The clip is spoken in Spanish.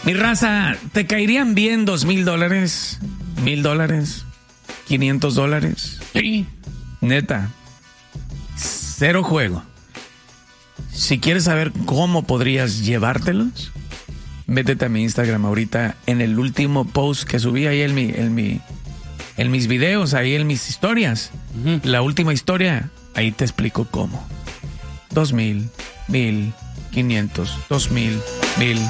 Mi raza, ¿te caerían bien $2,000? $1,000, $500. Sí. Neta, cero juego. Si quieres saber cómo podrías llevártelos, métete a mi Instagram ahorita en el último post que subí ahí en mis videos, ahí en mis historias. La última historia, ahí te explico cómo. 2,000, 1,000, 500, 2,000, 1,000.